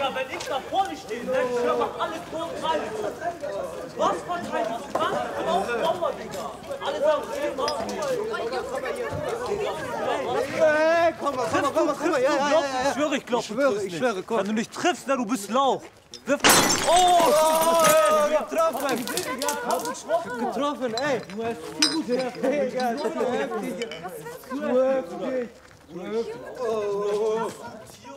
Digga, wenn ich da vorne stehe, ne, ich höre mal alle tot rein. Was verteidigst du? Ganz genau, Mauer, Digga. Alle sagen, ey, Mauer. Hey, komm mal, ja. Ich schwöre, ich glaube, Ich schwöre, komm. wenn du nicht triffst, ne, du bist Lauch. Wirf Getroffen! Getroffen, ey! Du hast viel gut getroffen. Digga, das ist heftig. Du heftig.